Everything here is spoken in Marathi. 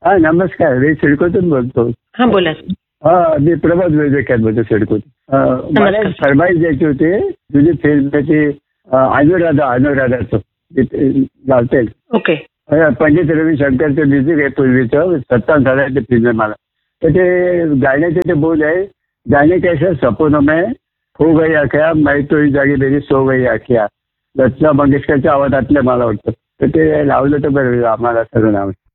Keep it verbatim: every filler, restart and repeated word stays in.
हा नमस्कार, मी सिडकोतून बोलतो. हा बोला. हा मी प्रभात वेळेकर बोलतो सिडकोतून. मला एक फरमाईश द्यायची होती तुझी फिल्मची अनुराधा अनुराधाचं चालते. ओके. पंडित रविशंकरचं म्युझिक आहे पूर्वीचं सत्तावन्न सालाचे फिल्म आहे मला. तर ते गाण्याचे ते बोल आहे, गाणे कैसे सपनों में हो गई आख्या मैं तो ही जागी मेरी सो गई आख्या. लता मंगेशकरच्या आवाजातलं मला वाटतं. तर ते लावलं तर बरं आम्हाला सर्व नाव.